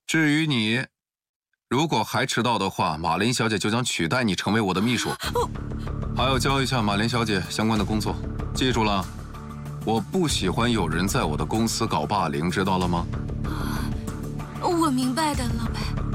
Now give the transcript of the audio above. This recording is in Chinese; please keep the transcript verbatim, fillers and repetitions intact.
至于你，如果还迟到的话，马林小姐就将取代你成为我的秘书，还要教一下马林小姐相关的工作。记住了，我不喜欢有人在我的公司搞霸凌，知道了吗？ 我明白的，老板。